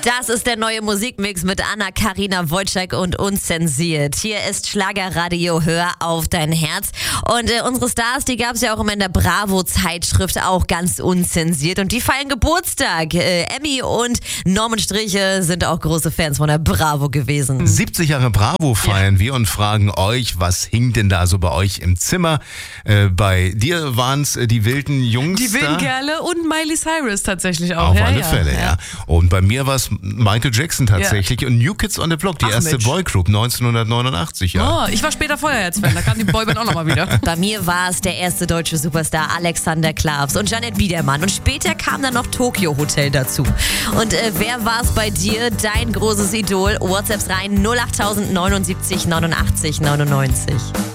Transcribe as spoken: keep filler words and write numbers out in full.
Das ist der neue Musikmix mit Anna-Karina Wojcik und Unzensiert. Hier ist Schlagerradio, hör auf dein Herz. Und äh, unsere Stars, die gab es ja auch immer in der Bravo-Zeitschrift, auch ganz unzensiert. Und die feiern Geburtstag. Äh, Emmy und Norman Striche sind auch große Fans von der Bravo gewesen. siebzig Jahre Bravo feiern ja. wir und fragen euch, was hing denn da so bei euch im Zimmer? Äh, bei dir waren es äh, die wilden Jungs. Die wilden da? Kerle und Miley Cyrus tatsächlich auch. Auf ja, alle ja. Fälle, ja. ja. Und bei mir war es Michael Jackson tatsächlich ja. und New Kids on the Block, die Ach, erste Mensch. Boygroup neunzehnhundertneunundachtzig. Ja. Oh, ich war später Feuerwehrfan, da kam die Boyband auch nochmal wieder. Bei mir war es der erste deutsche Superstar Alexander Klavs und Jeanette Biedermann. Und später kam dann noch Tokyo Hotel dazu. Und äh, wer war es bei dir, dein großes Idol? WhatsApps rein null acht neunundsiebzig neunundachtzig neunundneunzig.